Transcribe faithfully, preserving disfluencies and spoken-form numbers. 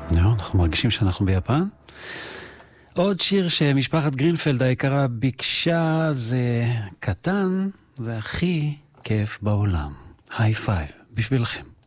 לא, אנחנו מרגישים שאנחנו ביפן. עוד שיר שמשפחת גרינפלד היקרה ביקשה, זה קטן, זה הכי כיף בעולם. היי פייב, בשבילכם.